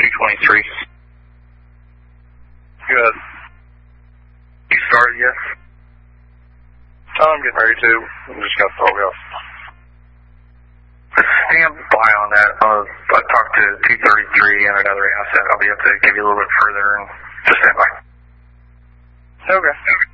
223. Good. You started yet? I'm getting ready to. I just got fog off. Stand by on that. I talked to 233 and another asset. I'll be able to give you a little bit further and just stand by. Okay.